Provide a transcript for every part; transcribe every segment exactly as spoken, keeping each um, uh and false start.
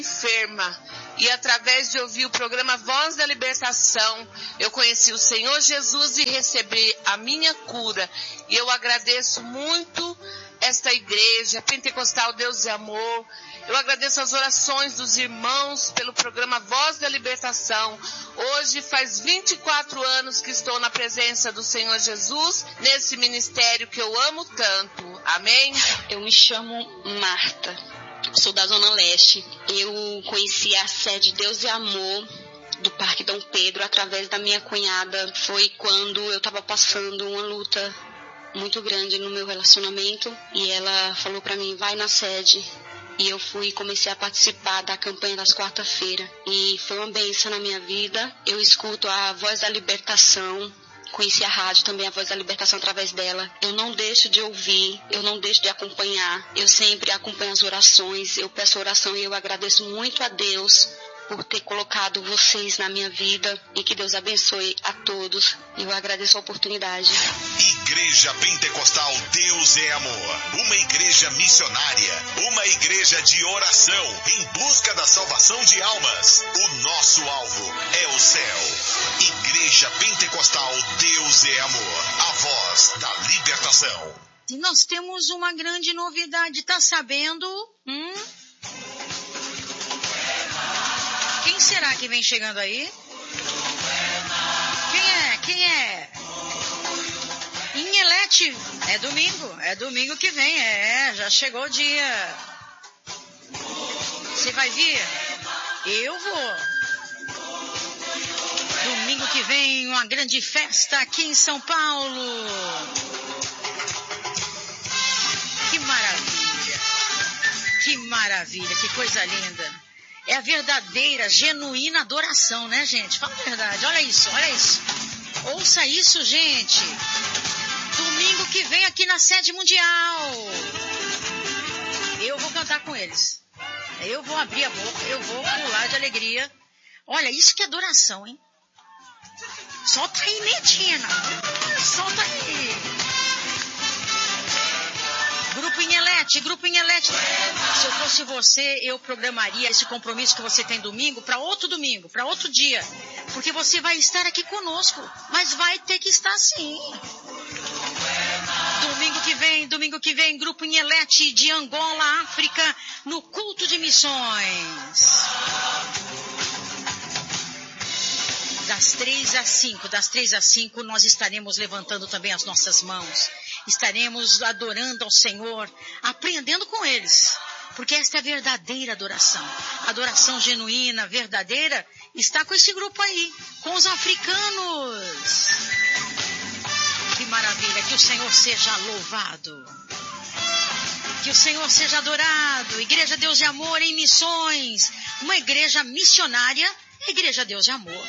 enferma e através de ouvir o programa Voz da Libertação, eu conheci o Senhor Jesus e recebi a minha cura. E eu agradeço muito esta igreja Pentecostal Deus e Amor. Eu agradeço as orações dos irmãos pelo programa Voz da Libertação. Hoje faz vinte e quatro anos que estou na presença do Senhor Jesus, nesse ministério que eu amo tanto. Amém? Eu me chamo Marta, sou da Zona Leste. Eu conheci a sede Deus e Amor do Parque Dom Pedro através da minha cunhada. Foi quando eu estava passando uma luta muito grande no meu relacionamento e ela falou para mim, vai na sede. E eu fui e comecei a participar da campanha das quarta-feiras. E foi uma bênção na minha vida. Eu escuto a Voz da Libertação. Conheci a rádio também, a Voz da Libertação, através dela. Eu não deixo de ouvir, eu não deixo de acompanhar. Eu sempre acompanho as orações, eu peço oração e eu agradeço muito a Deus por ter colocado vocês na minha vida e que Deus abençoe a todos. Eu agradeço a oportunidade. Igreja Pentecostal Deus é Amor, uma igreja missionária, uma igreja de oração em busca da salvação de almas. O nosso alvo é o céu. Igreja Pentecostal Deus é Amor, a voz da libertação. E nós temos uma grande novidade, tá sabendo? Hum? Quem será que vem chegando aí? Quem é? Quem é? Inhelete. É domingo. É domingo que vem. É, já chegou o dia. Você vai vir? Eu vou. Domingo que vem, uma grande festa aqui em São Paulo. Que maravilha. Que maravilha. Que coisa linda. É a verdadeira, genuína adoração, né, gente? Fala a verdade, olha isso, olha isso. Ouça isso, gente. Domingo que vem aqui na sede mundial. Eu vou cantar com eles. Eu vou abrir a boca, eu vou pular de alegria. Olha, isso que é adoração, hein? Solta aí, Medina. Solta aí. Grupo Inhelete, Grupo Inhelete. Se eu fosse você, eu programaria esse compromisso que você tem domingo para outro domingo, para outro dia. Porque você vai estar aqui conosco, mas vai ter que estar sim. Domingo que vem, domingo que vem, Grupo Inhelete de Angola, África, no culto de missões. Das três às cinco, das três às cinco, nós estaremos levantando também as nossas mãos. Estaremos adorando ao Senhor, aprendendo com eles. Porque esta é a verdadeira adoração. Adoração genuína, verdadeira, está com esse grupo aí, com os africanos. Que maravilha, que o Senhor seja louvado. Que o Senhor seja adorado. Igreja Deus de Amor em missões. Uma igreja missionária, Igreja Deus de Amor.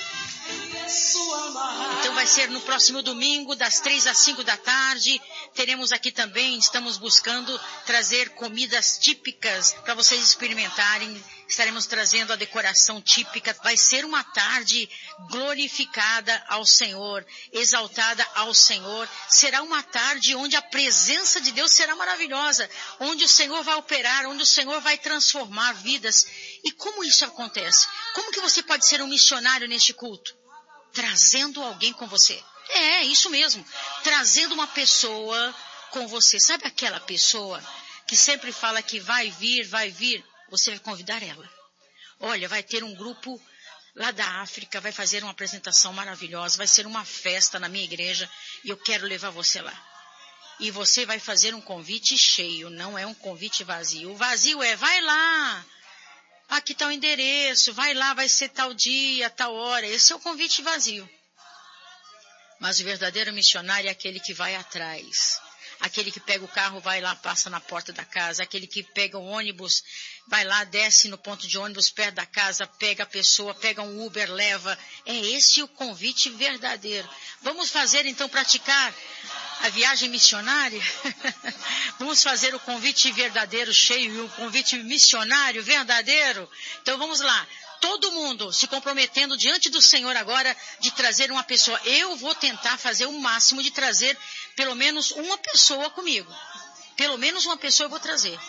Então vai ser no próximo domingo, das três às cinco da tarde. Teremos aqui também, estamos buscando trazer comidas típicas para vocês experimentarem. Estaremos trazendo a decoração típica. Vai ser uma tarde glorificada ao Senhor, exaltada ao Senhor. Será uma tarde onde a presença de Deus será maravilhosa, onde o Senhor vai operar, onde o Senhor vai transformar vidas. E como isso acontece? Como que você pode ser um missionário neste culto? Trazendo alguém com você. É, isso mesmo. Trazendo uma pessoa com você. Sabe aquela pessoa que sempre fala que vai vir, vai vir? Você vai convidar ela. Olha, vai ter um grupo lá da África, vai fazer uma apresentação maravilhosa, vai ser uma festa na minha igreja e eu quero levar você lá. E você vai fazer um convite cheio, não é um convite vazio. O vazio é, vai lá. Aqui está o endereço, vai lá, vai ser tal dia, tal hora. Esse é o convite vazio. Mas o verdadeiro missionário é aquele que vai atrás. Aquele que pega o carro, vai lá, passa na porta da casa. Aquele que pega o ônibus, vai lá, desce no ponto de ônibus perto da casa, pega a pessoa, pega um Uber, leva. É esse o convite verdadeiro. Vamos fazer, então, praticar a viagem missionária? Vamos fazer o convite verdadeiro cheio e o convite missionário verdadeiro? Então vamos lá. Todo mundo se comprometendo diante do Senhor agora de trazer uma pessoa. Eu vou tentar fazer o máximo de trazer pelo menos uma pessoa comigo. Pelo menos uma pessoa eu vou trazer.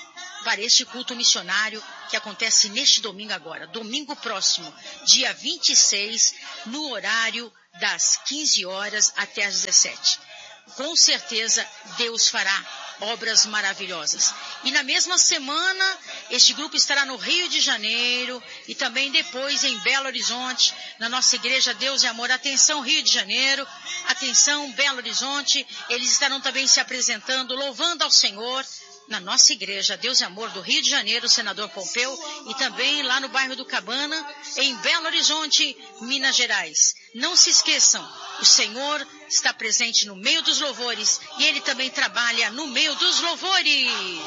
para este culto missionário que acontece neste domingo agora, domingo próximo, dia vinte e seis, no horário das quinze horas até as dezessete. Com certeza Deus fará obras maravilhosas. E na mesma semana, este grupo estará no Rio de Janeiro e também depois em Belo Horizonte, na nossa igreja Deus e Amor. Atenção, Rio de Janeiro, atenção, Belo Horizonte, eles estarão também se apresentando, louvando ao Senhor, na nossa igreja Deus e Amor do Rio de Janeiro, Senador Pompeu, e também lá no bairro do Cabana, em Belo Horizonte, Minas Gerais. Não se esqueçam, o Senhor está presente no meio dos louvores e Ele também trabalha no meio dos louvores.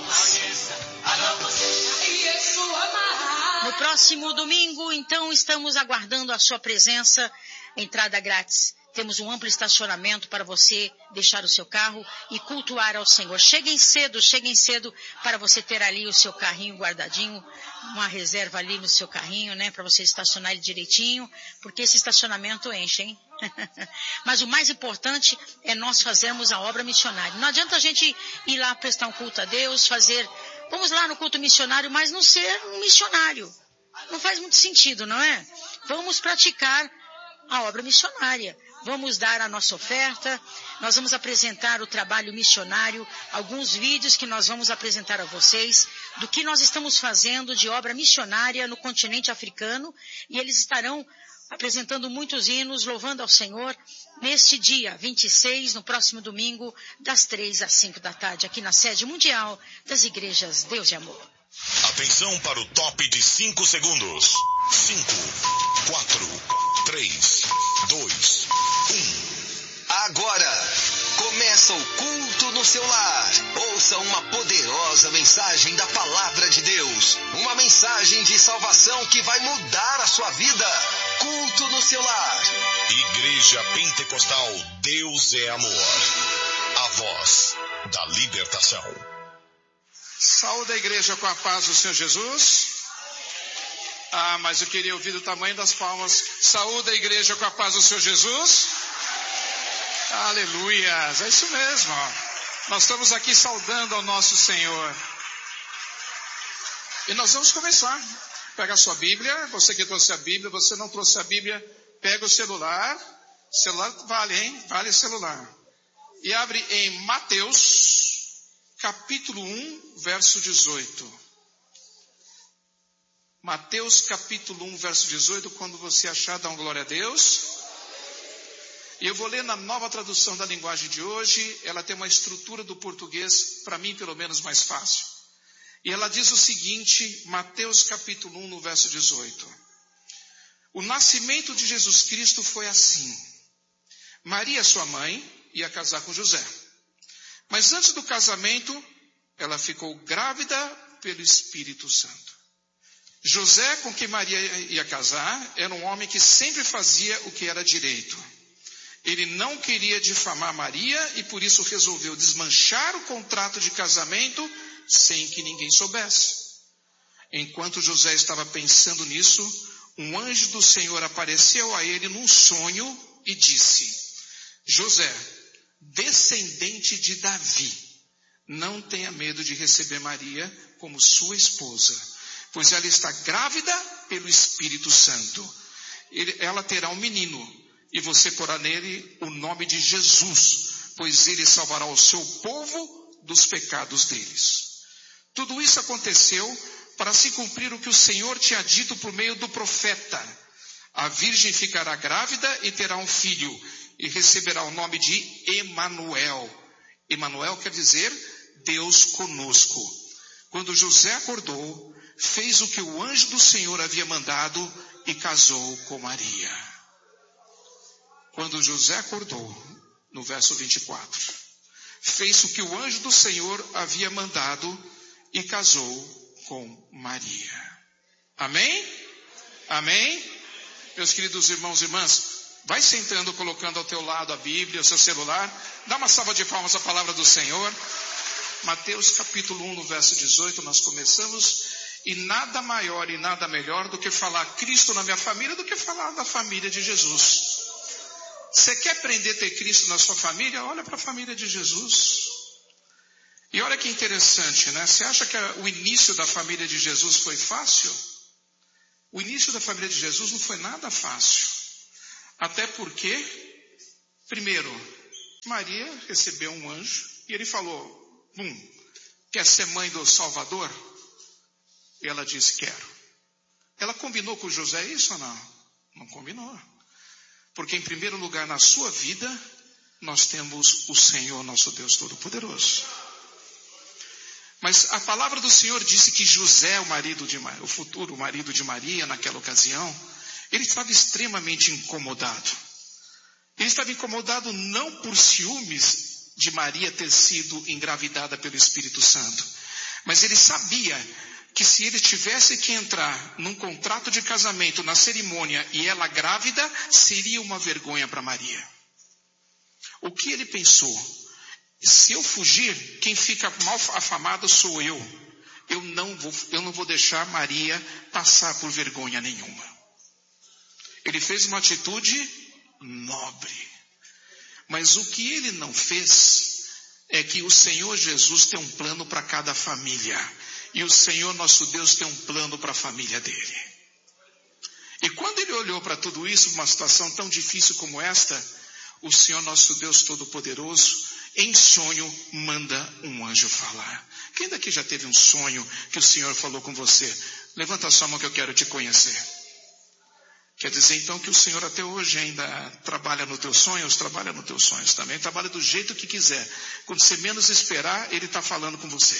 No próximo domingo, então, estamos aguardando a sua presença, entrada grátis. Temos um amplo estacionamento para você deixar o seu carro e cultuar ao Senhor. Cheguem cedo, cheguem cedo para você ter ali o seu carrinho guardadinho, uma reserva ali no seu carrinho, né, para você estacionar ele direitinho, porque esse estacionamento enche, hein? Mas o mais importante é nós fazermos a obra missionária. Não adianta a gente ir lá prestar um culto a Deus, fazer, vamos lá no culto missionário, mas não ser um missionário. Não faz muito sentido, não é? Vamos praticar a obra missionária. Vamos dar a nossa oferta, nós vamos apresentar o trabalho missionário, alguns vídeos que nós vamos apresentar a vocês do que nós estamos fazendo de obra missionária no continente africano, e eles estarão apresentando muitos hinos, louvando ao Senhor, neste dia vinte e seis, no próximo domingo, das três às cinco da tarde, aqui na sede mundial das igrejas Deus e Amor. Atenção para o top de cinco segundos. cinco, quatro, três, dois, um. Agora, começa o culto no seu lar. Ouça uma poderosa mensagem da Palavra de Deus. Uma mensagem de salvação que vai mudar a sua vida. Culto no seu lar. Igreja Pentecostal Deus é Amor. A voz da libertação. Saúde a igreja com a paz do Senhor Jesus. Ah, mas eu queria ouvir o tamanho das palmas. Saúde a igreja com a paz do Senhor Jesus. Aleluias, é isso mesmo. Nós estamos aqui saudando ao nosso Senhor. E nós vamos começar. Pega a sua Bíblia, você que trouxe a Bíblia, você não trouxe a Bíblia, pega o celular. Celular vale, hein? Vale celular. E abre em Mateus, capítulo um, verso dezoito. Mateus capítulo um, verso dezoito, quando você achar, dá um glória a Deus. E eu vou ler na nova tradução da linguagem de hoje, ela tem uma estrutura do português, para mim pelo menos mais fácil. E ela diz o seguinte, Mateus capítulo um, no verso dezoito. O nascimento de Jesus Cristo foi assim. Maria, sua mãe, ia casar com José. Mas antes do casamento, ela ficou grávida pelo Espírito Santo. José, com quem Maria ia casar, era um homem que sempre fazia o que era direito. Ele não queria difamar Maria e por isso resolveu desmanchar o contrato de casamento sem que ninguém soubesse. Enquanto José estava pensando nisso, um anjo do Senhor apareceu a ele num sonho e disse: José, descendente de Davi, não tenha medo de receber Maria como sua esposa, pois ela está grávida pelo Espírito Santo. Ele, ela terá um menino, e você porá nele o nome de Jesus, pois ele salvará o seu povo dos pecados deles. Tudo isso aconteceu para se cumprir o que o Senhor tinha dito por meio do profeta. A virgem ficará grávida e terá um filho, e receberá o nome de Emanuel. Emanuel quer dizer Deus conosco. Quando José acordou, fez o que o anjo do Senhor havia mandado e casou com Maria. Quando José acordou, no verso vinte e quatro, fez o que o anjo do Senhor havia mandado e casou com Maria. Amém? Amém? Meus queridos irmãos e irmãs, vai sentando, colocando ao teu lado a Bíblia, o seu celular. Dá uma salva de palmas à palavra do Senhor. Mateus capítulo um, no verso dezoito, nós começamos. E nada maior e nada melhor do que falar Cristo na minha família, do que falar da família de Jesus. Você quer aprender a ter Cristo na sua família? Olha para a família de Jesus. E olha que interessante, né? Você acha que o início da família de Jesus foi fácil? O início da família de Jesus não foi nada fácil. Até porque, primeiro, Maria recebeu um anjo e ele falou, hum, quer ser mãe do Salvador? E ela disse, quero. Ela combinou com José isso ou não? Não combinou. Porque em primeiro lugar na sua vida, nós temos o Senhor, nosso Deus Todo-Poderoso. Mas a palavra do Senhor disse que José, o marido de o futuro marido de Maria, naquela ocasião, ele estava extremamente incomodado. Ele estava incomodado não por ciúmes de Maria ter sido engravidada pelo Espírito Santo, mas ele sabia que se ele tivesse que entrar num contrato de casamento, na cerimônia, e ela grávida, seria uma vergonha para Maria. O que ele pensou? Se eu fugir, quem fica mal afamado sou eu. Eu não vou, eu não vou deixar Maria passar por vergonha nenhuma. Ele fez uma atitude nobre. Mas o que ele não fez é que o Senhor Jesus tem um plano para cada família. E o Senhor nosso Deus tem um plano para a família dele. E quando ele olhou para tudo isso, uma situação tão difícil como esta, o Senhor nosso Deus Todo-Poderoso, em sonho, manda um anjo falar. Quem daqui já teve um sonho que o Senhor falou com você? Levanta a sua mão que eu quero te conhecer. Quer dizer então que o Senhor até hoje ainda trabalha nos teus sonhos? Trabalha nos teus sonhos também. Trabalha do jeito que quiser. Quando você menos esperar, Ele está falando com você.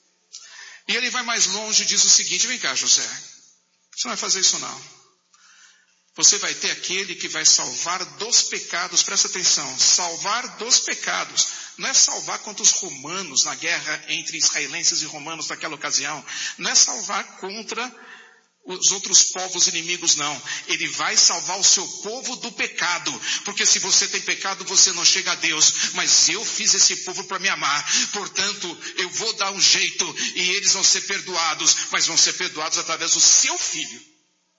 E Ele vai mais longe e diz o seguinte, vem cá José, você não vai fazer isso não. Você vai ter aquele que vai salvar dos pecados, presta atenção, salvar dos pecados. Não é salvar contra os romanos na guerra entre israelenses e romanos naquela ocasião. Não é salvar contra os outros povos inimigos, não. Ele vai salvar o seu povo do pecado. Porque se você tem pecado, você não chega a Deus. Mas eu fiz esse povo para me amar. Portanto, eu vou dar um jeito e eles vão ser perdoados. Mas vão ser perdoados através do seu filho.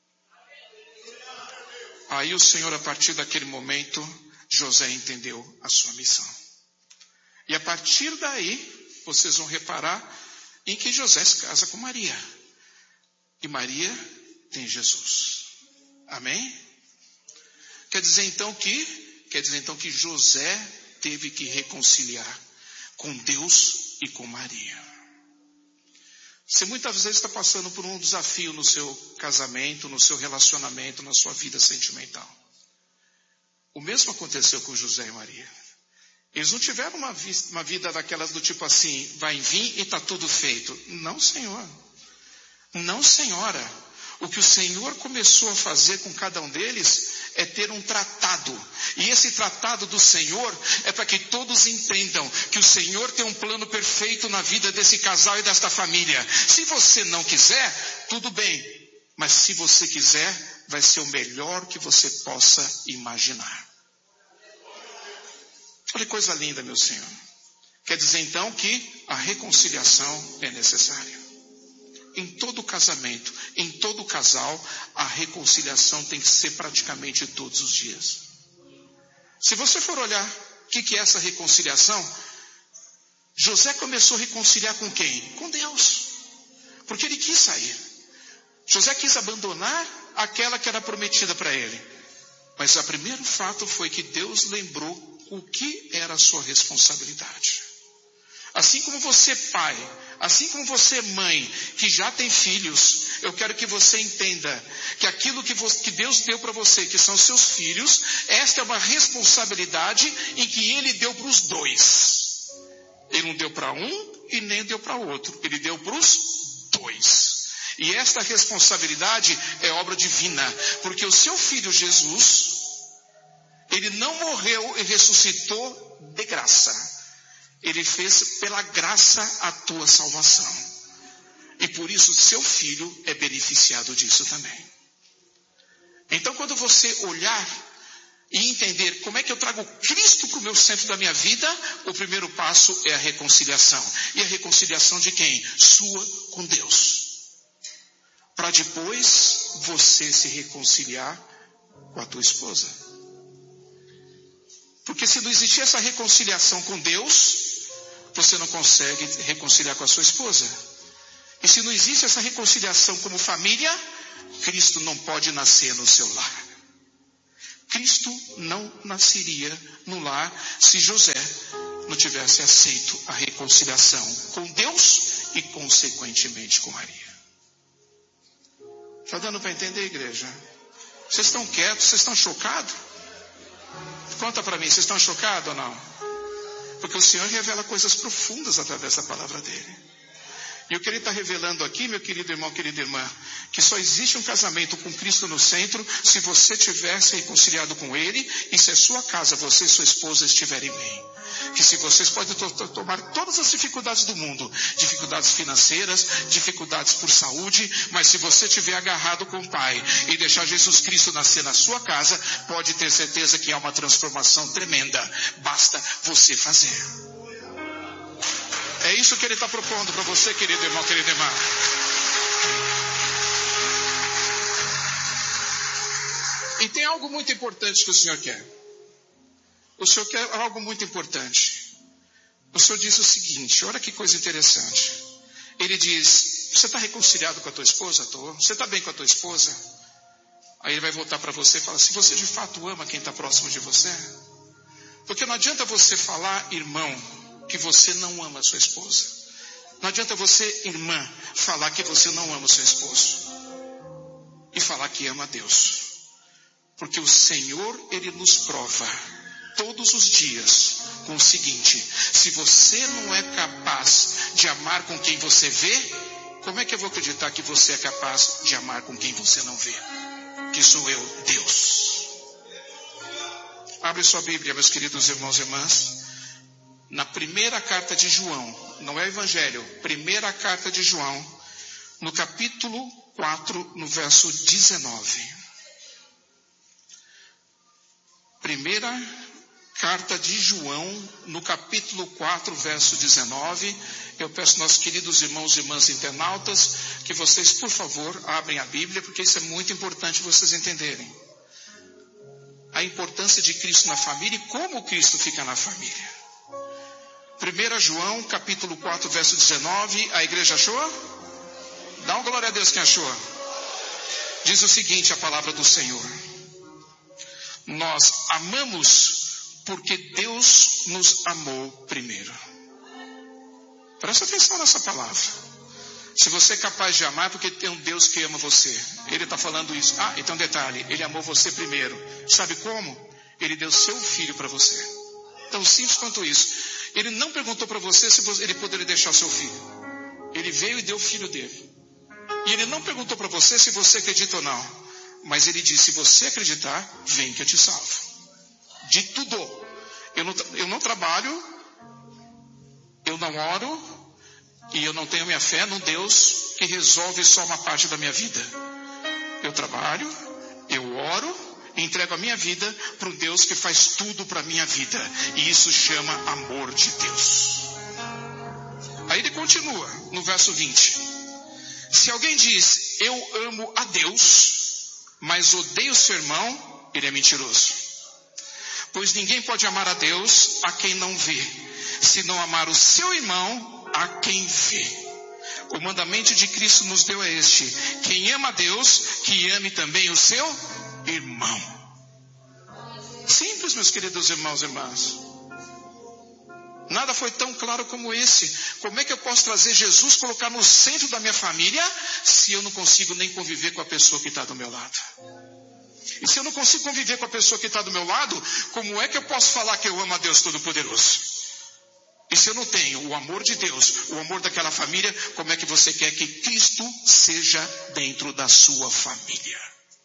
Aí o Senhor, a partir daquele momento, José entendeu a sua missão. E a partir daí, vocês vão reparar em que José se casa com Maria. E Maria tem Jesus. Amém? Quer dizer então que, quer dizer então que José teve que reconciliar com Deus e com Maria. Você muitas vezes está passando por um desafio no seu casamento, no seu relacionamento, na sua vida sentimental. O mesmo aconteceu com José e Maria. Eles não tiveram uma, vi- uma vida daquelas do tipo assim, vai vir e está tudo feito. Não, Senhor. Não, Senhora. O que o Senhor começou a fazer com cada um deles é ter um tratado. E esse tratado do Senhor é para que todos entendam que o Senhor tem um plano perfeito na vida desse casal e desta família. Se você não quiser, tudo bem. Mas se você quiser, vai ser o melhor que você possa imaginar. Olha que coisa linda, meu Senhor. Quer dizer então que a reconciliação é necessária. Em todo casamento, em todo casal, a reconciliação tem que ser praticamente todos os dias. Se você for olhar o que, que é essa reconciliação, José começou a reconciliar com quem? Com Deus. Porque ele quis sair. José quis abandonar aquela que era prometida para ele. Mas o primeiro fato foi que Deus lembrou o que era a sua responsabilidade. Assim como você, pai, assim como você, mãe, que já tem filhos, eu quero que você entenda que aquilo que, você, que Deus deu para você, que são seus filhos, esta é uma responsabilidade em que Ele deu para os dois. Ele não deu para um e nem deu para o outro. Ele deu para os dois. E esta responsabilidade é obra divina, porque o seu filho Jesus, ele não morreu e ressuscitou de graça. Ele fez pela graça a tua salvação. E por isso seu filho é beneficiado disso também. Então quando você olhar e entender como é que eu trago Cristo para o meu centro da minha vida, o primeiro passo é a reconciliação. E a reconciliação de quem? Sua com Deus. Para depois você se reconciliar com a tua esposa. Porque se não existir essa reconciliação com Deus, você não consegue reconciliar com a sua esposa. E se não existe essa reconciliação como família, Cristo não pode nascer no seu lar. Cristo não nasceria no lar se José não tivesse aceito a reconciliação com Deus e consequentemente com Maria. Está dando para entender, igreja? Vocês estão quietos? Vocês estão chocados? Conta para mim, vocês estão chocados ou não? Porque o Senhor revela coisas profundas através da palavra dele. E o que ele está revelando aqui, meu querido irmão, querida irmã, que só existe um casamento com Cristo no centro se você tivesse reconciliado com Ele e se a sua casa, você e sua esposa estiverem bem. Que se vocês podem to- to- tomar todas as dificuldades do mundo, dificuldades financeiras, dificuldades por saúde, mas se você estiver agarrado com o Pai e deixar Jesus Cristo nascer na sua casa, pode ter certeza que há uma transformação tremenda. Basta você fazer. É isso que ele está propondo para você, querido irmão, querida irmã. E tem algo muito importante que o Senhor quer. O Senhor quer algo muito importante. O Senhor diz o seguinte, olha que coisa interessante. Ele diz, você está reconciliado com a tua esposa? Tô. Você está bem com a tua esposa? Aí ele vai voltar para você e falar, se você de fato ama quem está próximo de você? Porque não adianta você falar, irmão, que você não ama a sua esposa. Não adianta você, irmã, falar que você não ama o seu esposo. E falar que ama a Deus. Porque o Senhor, Ele nos prova todos os dias com o seguinte, se você não é capaz de amar com quem você vê, como é que eu vou acreditar que você é capaz de amar com quem você não vê? Que sou eu, Deus. Abre sua Bíblia, meus queridos irmãos e irmãs. Na primeira carta de João, não é Evangelho, primeira carta de João, no capítulo quatro, no verso dezenove. Primeira carta de João, no capítulo quatro, verso dezenove. Eu peço aos nossos queridos irmãos e irmãs internautas que vocês, por favor, abrem a Bíblia, porque isso é muito importante vocês entenderem. A importância de Cristo na família e como Cristo fica na família. primeira João, capítulo quatro, verso dezenove, a igreja achou? Dá uma glória a Deus quem achou. Diz o seguinte, a palavra do Senhor. Nós amamos porque Deus nos amou primeiro. Presta atenção nessa palavra. Se você é capaz de amar, é porque tem um Deus que ama você. Ele está falando isso. Ah, então detalhe, Ele amou você primeiro. Sabe como? Ele deu seu filho para você. Tão simples quanto isso. Ele não perguntou para você se ele poderia deixar seu filho. Ele veio e deu o filho dele. E ele não perguntou para você se você acredita ou não. Mas ele disse, se você acreditar, vem que eu te salvo. De tudo. Eu não, eu não trabalho, eu não oro, e eu não tenho minha fé num Deus que resolve só uma parte da minha vida. Eu trabalho, eu oro, e entrego a minha vida para um Deus que faz tudo para a minha vida. E isso chama amor de Deus. Aí ele continua no verso vinte. Se alguém diz, eu amo a Deus, mas odeio seu irmão, ele é mentiroso. Pois ninguém pode amar a Deus a quem não vê, se não amar o seu irmão a quem vê. O mandamento de Cristo nos deu é este: quem ama a Deus, que ame também o seu irmão. Simples, meus queridos irmãos e irmãs. Nada foi tão claro como esse. Como é que eu posso trazer Jesus, colocar no centro da minha família, se eu não consigo nem conviver com a pessoa que está do meu lado? E se eu não consigo conviver com a pessoa que está do meu lado, como é que eu posso falar que eu amo a Deus Todo-Poderoso? E se eu não tenho o amor de Deus, o amor daquela família, como é que você quer que Cristo seja dentro da sua família?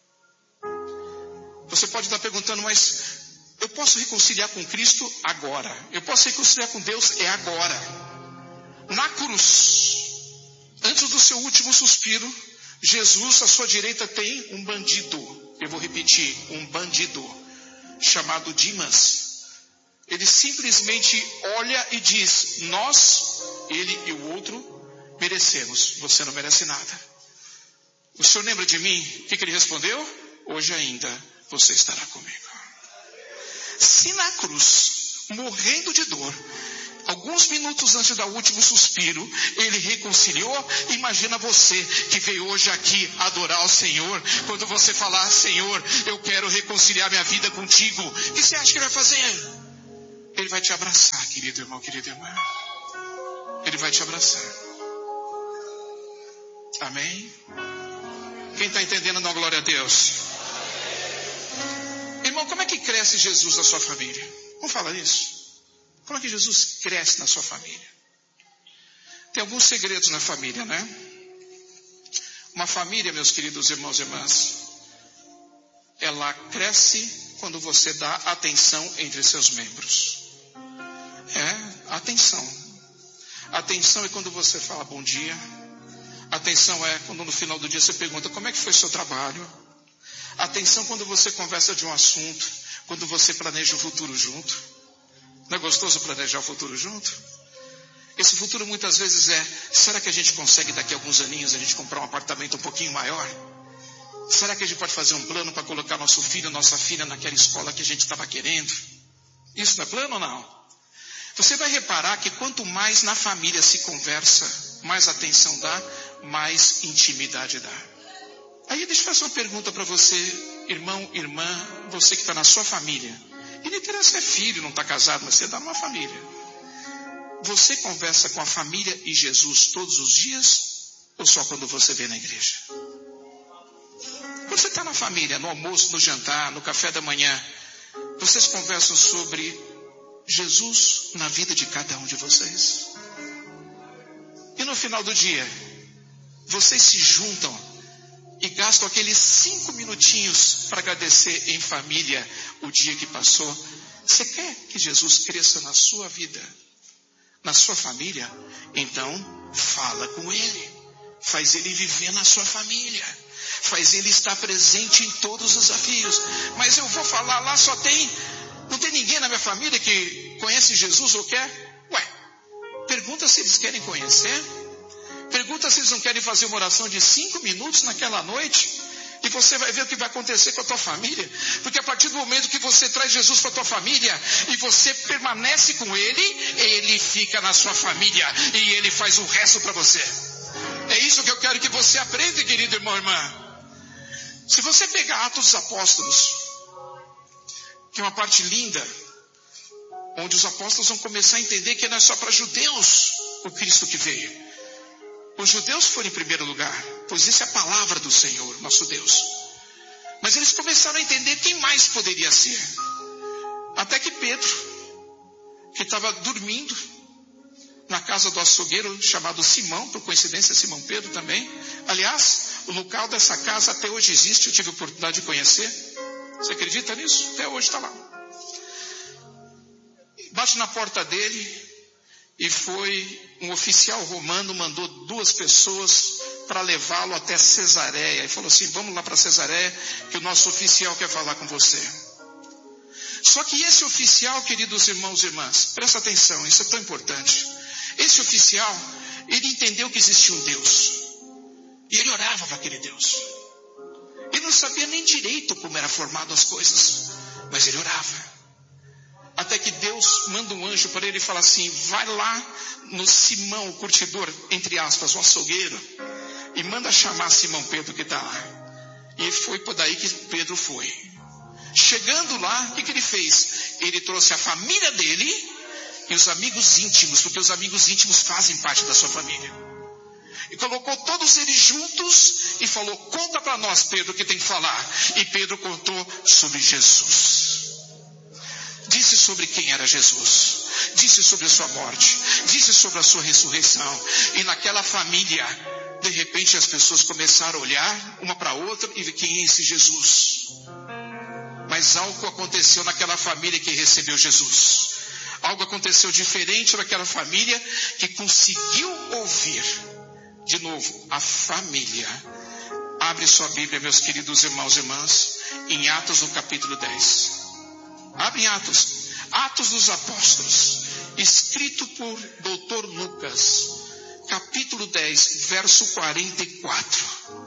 Você pode estar perguntando, mas eu posso reconciliar com Cristo agora. Eu posso reconciliar com Deus é agora. Na cruz, antes do seu último suspiro, Jesus, à sua direita, tem um bandido. Eu vou repetir, um bandido, chamado Dimas. Ele simplesmente olha e diz, nós, ele e o outro, merecemos. Você não merece nada. O senhor lembra de mim? O que, que ele respondeu? Hoje ainda você estará comigo. Se na cruz, morrendo de dor, Alguns minutos antes do último suspiro, ele reconciliou. Imagina você que veio hoje aqui adorar o Senhor. Quando você falar, Senhor, eu quero reconciliar minha vida contigo, o que você acha que ele vai fazer? Ele vai te abraçar, querido irmão, querida irmã. Ele vai te abraçar. Amém? Quem está entendendo, dá glória a Deus. Irmão, como é que cresce Jesus na sua família? Vamos falar isso. Como é que Jesus cresce na sua família? Tem alguns segredos na família, né? Uma família, meus queridos irmãos e irmãs, ela cresce quando você dá atenção entre seus membros. É, atenção. Atenção é quando você fala bom dia. Atenção é quando no final do dia você pergunta como é que foi o seu trabalho. Atenção quando você conversa de um assunto, quando você planeja o futuro junto. Não é gostoso planejar o futuro junto? Esse futuro muitas vezes é, será que a gente consegue daqui a alguns aninhos a gente comprar um apartamento um pouquinho maior? Será que a gente pode fazer um plano para colocar nosso filho, nossa filha naquela escola que a gente estava querendo? Isso não é plano ou não? Você vai reparar que quanto mais na família se conversa, mais atenção dá, mais intimidade dá. Aí deixa eu fazer uma pergunta para você, irmão, irmã, você que está na sua família. E não interessa se é filho, não está casado, mas você está numa família. Você conversa com a família e Jesus todos os dias ou só quando você vê na igreja? Quando você está na família, no almoço, no jantar, no café da manhã, vocês conversam sobre Jesus na vida de cada um de vocês? E no final do dia, vocês se juntam e gastam aqueles cinco minutinhos para agradecer em família o dia que passou? Você quer que Jesus cresça na sua vida, na sua família? Então, fala com Ele. Faz Ele viver na sua família. Faz Ele estar presente em todos os desafios. Mas eu vou falar lá, só tem... Não tem ninguém na minha família que conhece Jesus ou quer? Ué, pergunta se eles querem conhecer. Pergunta se eles não querem fazer uma oração de cinco minutos naquela noite. E você vai ver o que vai acontecer com a tua família. Porque a partir do momento que você traz Jesus para a tua família e você permanece com Ele, Ele fica na sua família e Ele faz o resto para você. É isso que eu quero que você aprenda, querido irmão e irmã. Se você pegar Atos dos Apóstolos, que é uma parte linda, onde os apóstolos vão começar a entender que não é só para judeus o Cristo que veio. Os judeus foram em primeiro lugar, pois isso é a palavra do Senhor, nosso Deus. Mas eles começaram a entender quem mais poderia ser. Até que Pedro, que estava dormindo na casa do açougueiro chamado Simão, por coincidência Simão Pedro também. Aliás, o local dessa casa até hoje existe, eu tive a oportunidade de conhecer. Você acredita nisso? Até hoje está lá. Bate na porta dele e foi um oficial romano, mandou duas pessoas para levá-lo até Cesareia. E falou assim, vamos lá para Cesareia, que o nosso oficial quer falar com você. Só que esse oficial, queridos irmãos e irmãs, presta atenção, isso é tão importante. Esse oficial, ele entendeu que existia um Deus. E ele orava para aquele Deus. Ele não sabia nem direito como era formado as coisas, mas ele orava. Até que Deus manda um anjo para ele e fala assim, vai lá no Simão, o curtidor, entre aspas, o açougueiro, e manda chamar Simão Pedro que está lá. E foi por daí que Pedro foi. Chegando lá, o que, que ele fez? Ele trouxe a família dele e os amigos íntimos, porque os amigos íntimos fazem parte da sua família. E colocou todos eles juntos e falou, conta para nós, Pedro, o que tem que falar. E Pedro contou sobre Jesus. Disse sobre quem era Jesus. Disse sobre a sua morte. Disse sobre a sua ressurreição. E naquela família, de repente as pessoas começaram a olhar uma para a outra e ver quem é esse Jesus. Mas algo aconteceu naquela família que recebeu Jesus. Algo aconteceu diferente naquela família que conseguiu ouvir. De novo, a família. Abre sua Bíblia, meus queridos irmãos e irmãs, em Atos no capítulo dez. Abre em Atos. Atos dos Apóstolos, escrito por doutor Lucas, capítulo dez, verso quarenta e quatro.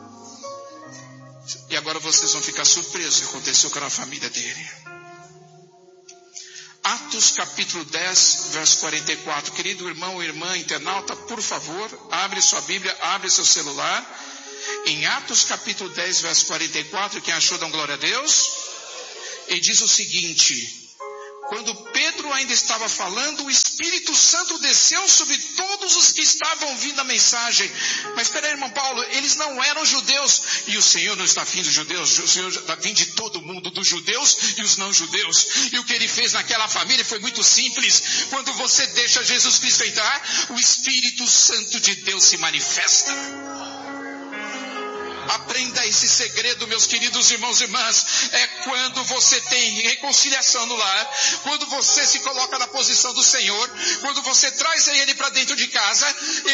E agora vocês vão ficar surpresos o que aconteceu com a família dele. Atos capítulo dez, verso quarenta e quatro. Querido irmão, irmã, internauta, por favor, abre sua Bíblia, abre seu celular. Em Atos capítulo dez, verso quarenta e quatro, quem achou, dá um glória a Deus. E diz o seguinte: quando Pedro ainda estava falando, o Espírito Santo desceu sobre todos os que estavam ouvindo a mensagem. Mas espera aí, irmão Paulo, eles não eram judeus. E o Senhor não está afim dos judeus, o Senhor está afim de todo mundo, dos judeus e os não judeus. E o que ele fez naquela família foi muito simples. Quando você deixa Jesus Cristo entrar, o Espírito Santo de Deus se manifesta. Aprenda esse segredo, meus queridos irmãos e irmãs. É quando você tem reconciliação no lar, quando você se coloca na posição do Senhor, quando você traz Ele para dentro de casa,